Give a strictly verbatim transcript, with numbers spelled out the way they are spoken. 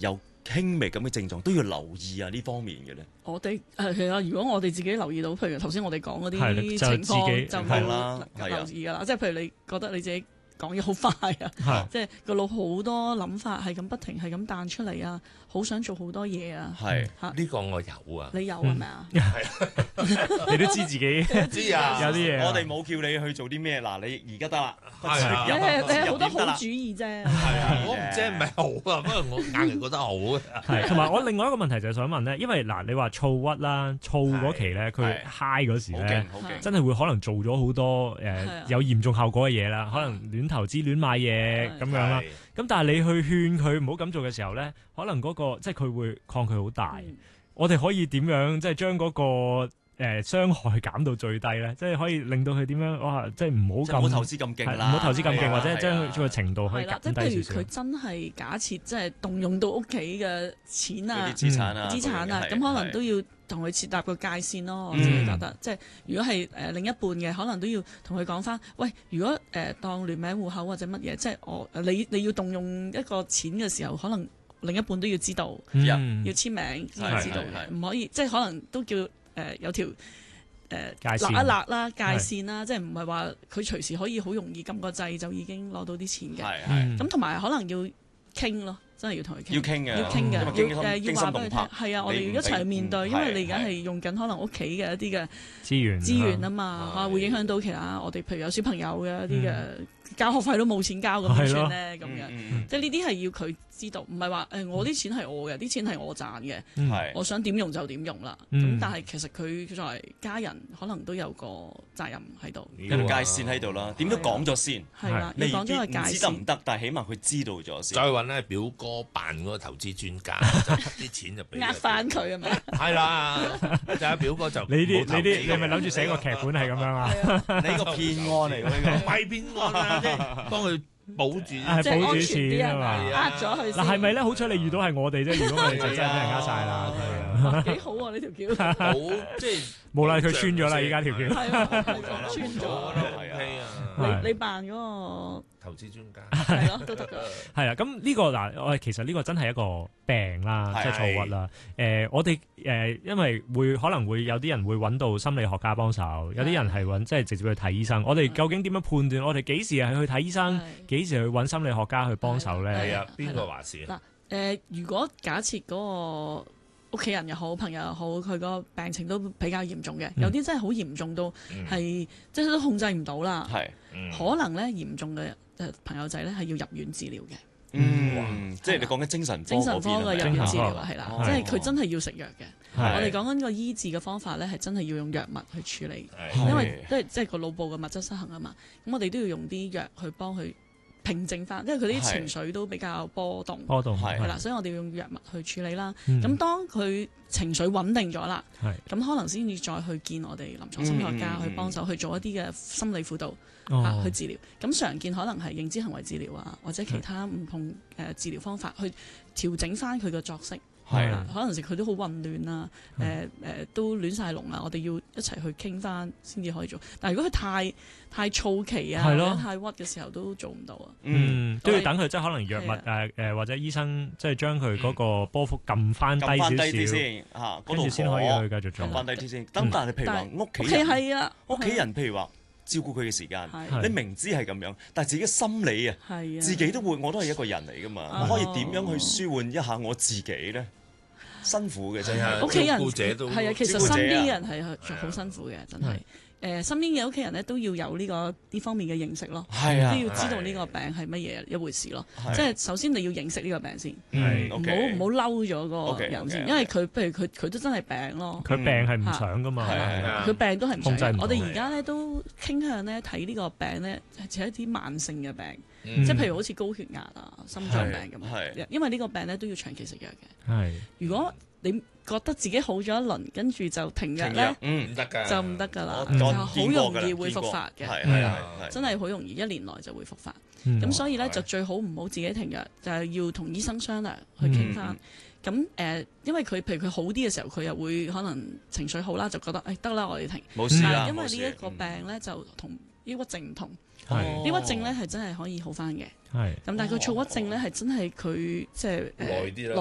有輕微咁嘅症狀，都要留意啊呢方面嘅咧。 我哋誒其實如果我哋自己留意到，譬如頭先我哋講嗰啲係情就自己況，就係啦會係啊留意㗎啦。即係譬如你覺得你自己講嘢好快啊， 係即係個腦好多諗法係咁不停係咁彈出嚟啊，好想做好多嘢啊。 係嚇， 呢個我有啊， 你有係咪啊？ 你都知自己知啊， 有啲嘢啊。 我哋冇叫你去做啲咩，嗱你而家得啦， 係啊你係你係好多入點得啦好主意啫。 係啊，我唔知係咪好啊，不過我硬係覺得好啊。 係，同埋我另外一個問題就係想問咧，因為嗱你話躁鬱啦，躁嗰期咧，佢係 high 嗰時好咧勁，好勁。 真係會可能做咗好多誒、呃係啊有嚴重效果嘅嘢啦，可能亂投資、亂買嘢咁樣啦。咁但係你去勸佢唔好咁做嘅時候咧，可能嗰、個即係佢會抗拒好大。 嗯我哋可以點樣即係將嗰個誒、呃、傷害減到最低咧？即係可以令到佢點樣哇？即係唔好咁即係唔好投資咁勁啦， 係唔好投資咁勁， 係啊或者將係啊佢個程度可以係啦，即減係譬如低少少佢。真係假設即係動用到屋企嘅錢嗰啊啲、資產啊、 資產啊， 嗰啲咁可能係都要同佢設立個界線咯。我自己覺得，即係如果係誒另一半嘅，可能都要同佢講翻，喂，如果誒當聯名戶口或者乜嘢，即係我你你要動用一個錢嘅時候，可能另一半都要知道， 嗯要簽名先至知道係係嘅，唔可以即係可能都叫誒有條。誒界線立一立啦，界線啦，即係唔係話佢隨時可以好容易撳個掣就已經攞到啲錢嘅。 係係嗯咁同埋可能要傾咯，真係要同佢傾。 要傾嘅， 要傾嘅， 因為驚心要誒要話俾佢聽， 驚心動魄係啊，我哋你唔要一齊面對， 俾因為你而家係係用緊可能屋企嘅一啲嘅資源資源啊嘛， 係嚇會影響到其他我哋，譬如有小朋友嘅一啲嘅交學費都冇錢交咁點算咧？咁樣， 嗯嗯即係呢啲係要佢知道，唔係話誒我啲錢係我嘅，啲錢係我賺嘅， 嗯係我想點用就點用啦。咁嗯但係其實佢作為家人，可能都有個責任喺度。 有條界線喺度啦，點都講咗先， 係啦，要未必講咗個界唔知得唔線。 得，但係起碼佢知道咗先再。揾咧表哥扮嗰個投資專家，就啲錢就俾佢呃翻佢係咪？ 係啦，就係表哥就你啲冇投你啲機你咪諗住寫個劇本係咁樣啊？ 你個騙案嚟㗎呢唔係騙案啊，即係幫佢保住。 係即係保住安全啲錢啊係咪？ 嘛。 呃咗佢先。 嗱係咪咧？好彩你遇到係我哋啫，如果我哋就真係俾人呃晒啦。 哇幾好喎呢條橋。 好即係無論佢穿咗啦，依家條橋。 係啊， 穿穿咗。 都 OK 啊， 係你你扮嗰個投資專家係咯，都得㗎。 係啦，咁呢個嗱，我哋其實呢個真係一個病啦， 係即係躁鬱啦。誒，我哋誒，因為會可能會有啲人會揾到心理學家幫手，有啲人係揾即係直接去睇醫生。我哋究竟點樣判斷？我哋幾時係去睇醫生？幾時去揾心理學家去幫手係咧？ 啊，邊個話事？ 嗱誒，如果假設嗰個屋企人又好，朋友又好，佢個病情都比較嚴重嘅，有啲真係好嚴重到係即係都控制唔到啦。 係， 可能咧嚴重嘅誒朋友仔咧係要入院治療嘅。 嗯，即係你講緊精神科精神科嘅入院治療啊，係啦， 哦即係佢真係要食藥嘅。 係我哋講緊個醫治嘅方法咧，係真係要用藥物去處理， 係因為即係即係個腦部嘅物質失衡啊嘛。咁我哋都要用啲藥去幫佢平靜翻，因為佢啲情緒都比較波動， 波動係係啦，所以我哋要用藥物去處理啦。 嗯咁當佢情緒穩定咗啦， 係咁可能先至再去見我哋臨床心理學家嗯嗯嗯去幫手去做一啲嘅心理輔導。啊， 哦去治療。咁常見可能係認知行為治療啊，或者其他唔同誒治療方法去調整翻佢個作息。 係啦，可能時佢都好混亂啊，誒誒都亂晒龍啊，我哋要一齊去傾翻先至可以做。但係如果佢太太躁期啊， 係咯或者太鬱嘅時候都做唔到啊。 嗯，都要我哋等佢即係可能藥物係誒誒或者醫生即係將佢嗰個波幅撳翻低少撳翻低啲少， 先嚇， 跟住先可以去繼續做撳。翻低啲先。咁但係譬如話但係屋企 OK 人， 係啊， 屋企人譬如話照顧佢嘅時間， 係你明知係咁樣，但係自己嘅心理啊， 係啊， 自己都會，我都係一個人嚟噶嘛， 哦我可以點樣去舒緩一下我自己咧？辛苦嘅真係啊係。 屋企人照顧者都係啊，其實照顧者啊身邊嘅人係好辛苦嘅，真係。誒，身邊嘅屋企人咧都要有呢個呢方面嘅認識咯， 係啊都要知道呢個病係乜嘢一回事咯。 係即係首先你要認識呢個病先， 嗯唔好 ，OK， 唔好嬲咗個 OK，OK， 人先， OK 因為佢譬如佢佢都真係病咯。 佢病係唔想噶嘛， 係係係佢病都係唔控制唔到想嘅。我哋而家咧都傾向咧睇呢個病咧係一啲慢性嘅病， 嗯即係譬如好似高血壓啊、心臟病咁係樣。因為呢個病咧都要長期食藥嘅。 係如果你覺得自己好咗一輪，跟住就停藥咧， 嗯唔得㗎， 就唔得㗎啦， 我我就好見過㗎啦容易會見過復發嘅。 係嗯係係係真係好容易，一年內就會復發。 嗯咁所以咧係就最好唔好自己停藥，就係要同醫生商量去傾翻。咁誒，因為佢譬如佢好啲嘅時候，佢又會可能情緒好啦，就覺得誒得啦，我哋停。 冇事啦， 但係因為呢冇事一個病咧就同抑鬱症唔同， 係哦抑鬱症咧係真係可以好翻嘅。 係咁但係佢躁鬱症咧係真係佢即係誒耐啲啦